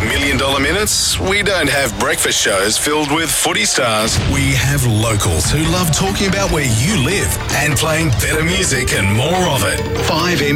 $1 Million Minutes? We don't have breakfast shows filled with footy stars. We have locals who love talking about where you live and playing better music and more of it. 5